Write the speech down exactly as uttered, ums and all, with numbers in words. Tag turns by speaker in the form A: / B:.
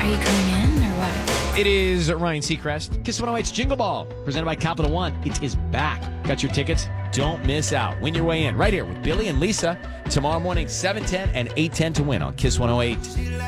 A: you coming in or what?
B: It is Ryan Seacrest. Kiss one oh eight's Jingle Ball, presented by Capital One. It is back. Got your tickets? Don't miss out. Win your way in right here with Billy and Lisa tomorrow morning, seven ten and eight ten to win on Kiss one oh eight.